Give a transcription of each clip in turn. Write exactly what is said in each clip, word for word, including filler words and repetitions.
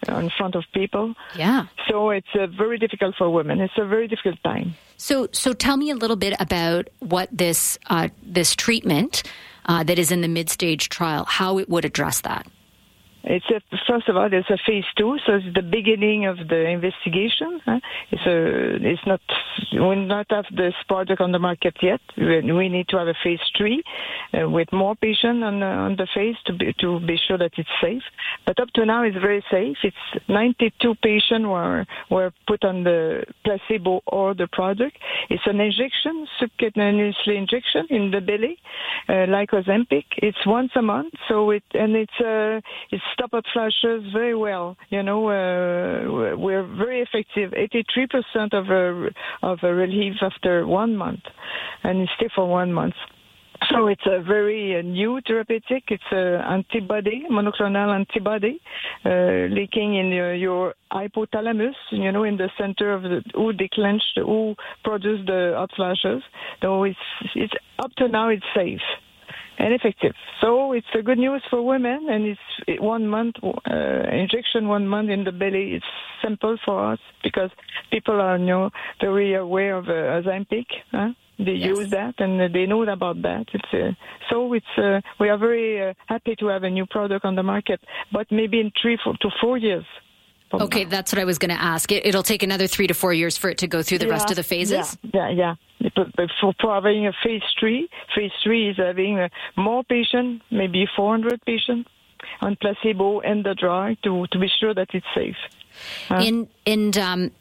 in front of people. Yeah. So it's uh, very difficult for women. It's a very difficult time. So, so tell me a little bit about what this uh, this treatment uh, that is in the mid-stage trial, how it would address that. It's a, first of all, it's a phase two, so it's the beginning of the investigation. Huh? It's a, it's not, we not have this product on the market yet. We, we need to have a phase three uh, with more patients on, uh, on the phase to be, to be sure that it's safe. But up to now, it's very safe. It's ninety-two patients were were put on the placebo or the product. It's an injection, subcutaneously injection in the belly, uh, like Ozempic. It's once a month, so it and it's uh, it's stop hot flashes very well. You know, uh, we're very effective. eighty-three percent of a, of a relief after one month, and it's still for one month. So it's a very uh, new therapeutic. It's an antibody, monoclonal antibody, uh, leaking in your, your hypothalamus, you know, in the center of the, who declench, who produce the hot flashes. So it's, it's up to now it's safe and effective. So it's a good news for women, and it's one month uh, injection, one month in the belly. It's simple for us because people are, you know, very aware of uh, Ozempic. Huh? They yes. use that, and they know about that. It's uh, so it's uh, we are very uh, happy to have a new product on the market, but maybe in three four, to four years. Okay, now. That's what I was going to ask. It, it'll take another three to four years for it to go through the yeah, rest of the phases? Yeah, yeah, yeah. But, but for, for having a phase three, phase three is having uh, more patients, maybe four hundred patients on placebo and the drug to, to be sure that it's safe. Uh, and and um,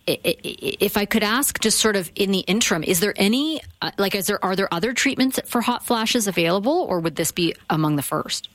if I could ask, just sort of in the interim, is there any, uh, like, is there are there other treatments for hot flashes available, or would this be among the first?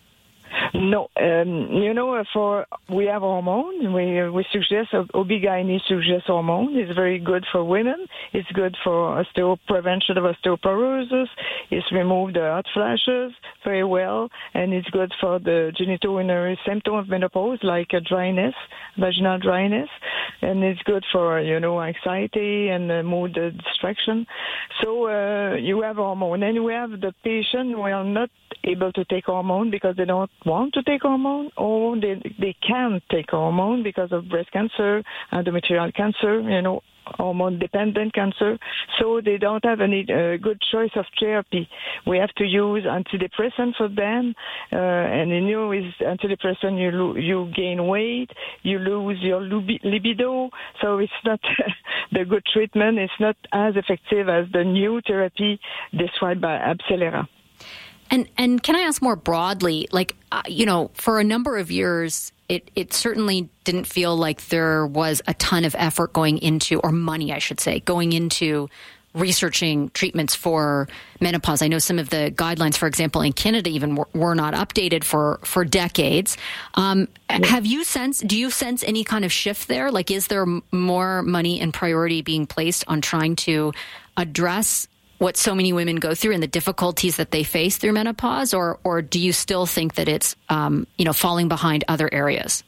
No, um, you know, for we have hormone. We we suggest O B G Y N suggests hormone. It's very good for women. It's good for osteo prevention of osteoporosis. It's removed the hot flashes very well, and it's good for the genitourinary symptom of menopause, like a dryness, vaginal dryness, and it's good for, you know, anxiety and uh, mood uh, distraction. So uh, you have hormone, and we have the patient who are not able to take hormone because they don't want to take hormone, or they they can't take hormone because of breast cancer, endometrial cancer, you know, hormone-dependent cancer. So they don't have any uh, good choice of therapy. We have to use antidepressant for them, uh, and you know, with antidepressant you lo- you gain weight, you lose your lub- libido. So it's not the good treatment. It's not as effective as the new therapy described by Abcelera. And and can I ask more broadly, like, uh, you know, for a number of years, it, it certainly didn't feel like there was a ton of effort going into, or money, I should say, going into researching treatments for menopause. I know some of the guidelines, for example, in Canada even were, were not updated for, for decades. Um, yeah. Have you sensed, do you sense any kind of shift there? Like, is there more money and priority being placed on trying to address what so many women go through and the difficulties that they face through menopause, or or do you still think that it's um, you know, falling behind other areas?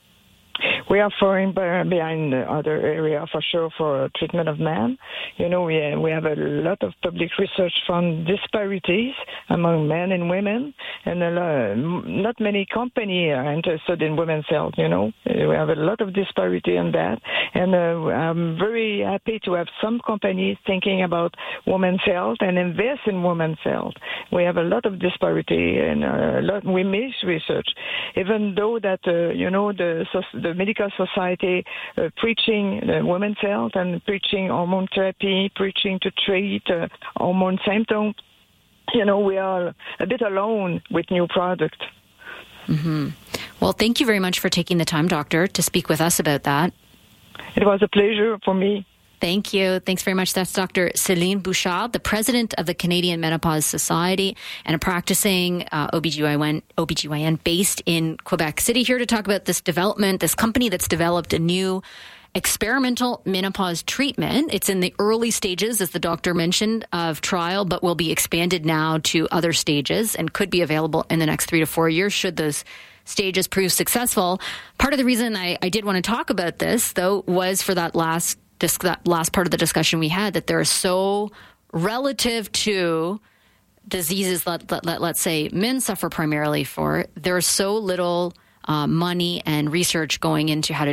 We are falling behind the other area for sure for treatment of men. You know, we we have a lot of public research found disparities among men and women, and a lot, not many companies are interested in women's health. You know, we have a lot of disparity in that, and uh, I'm very happy to have some companies thinking about women's health and invest in women's health. We have a lot of disparity, and a lot we miss research, even though that uh, you know the the medical society uh, preaching uh, women's health and preaching hormone therapy, preaching to treat uh, hormone symptoms. You know, we are a bit alone with new product. Mm-hmm. Well, thank you very much for taking the time, Doctor, to speak with us about that. It was a pleasure for me. Thank you. Thanks very much. That's Doctor Céline Bouchard, the president of the Canadian Menopause Society and a practicing uh, O B G Y N, O B G Y N based in Quebec City, here to talk about this development, this company that's developed a new experimental menopause treatment. It's in the early stages, as the doctor mentioned, of trial, but will be expanded now to other stages and could be available in the next three to four years should those stages prove successful. Part of the reason I, I did want to talk about this, though, was for that last that last part of the discussion we had, that there are so, relative to diseases that, that, that let's say men suffer primarily for, there's so little uh, money and research going into how to